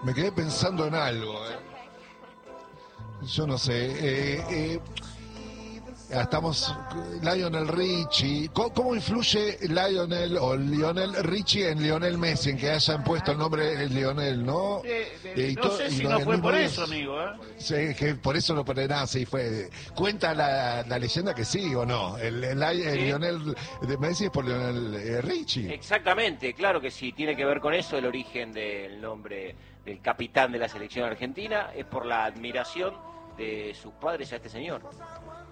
Me quedé pensando en algo, Yo no sé. Estamos Lionel Richie. ¿Cómo influye Lionel o Lionel Richie en Lionel Messi, en que hayan puesto el nombre de Lionel, ¿no? No sé si no fue por eso, amigo. Sí, que por eso lo ponen así. Cuenta la leyenda que sí o no. El Lionel de Messi es por Lionel Richie. Exactamente, claro que sí. Tiene que ver con eso. El origen del nombre del capitán de la selección argentina es por la admiración de sus padres a este señor.